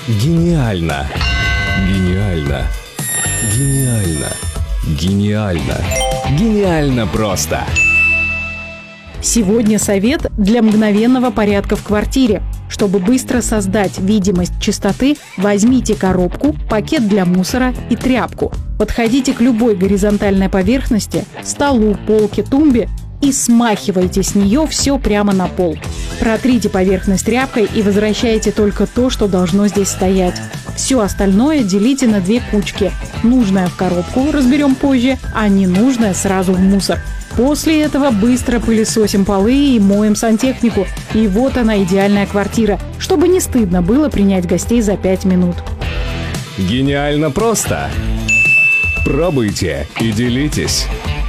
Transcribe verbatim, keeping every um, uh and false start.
Гениально! Гениально! Гениально! Гениально! Гениально просто! Сегодня совет для мгновенного порядка в квартире. Чтобы быстро создать видимость чистоты, возьмите коробку, пакет для мусора и тряпку. Подходите к любой горизонтальной поверхности, столу, полке, тумбе и смахивайте с нее все прямо на пол. Протрите поверхность тряпкой и возвращайте только то, что должно здесь стоять. Все остальное делите на две кучки. Нужное в коробку, разберем позже, а ненужное сразу в мусор. После этого быстро пылесосим полы и моем сантехнику. И вот она, идеальная квартира, чтобы не стыдно было принять гостей за пять минут. Гениально просто! Пробуйте и делитесь!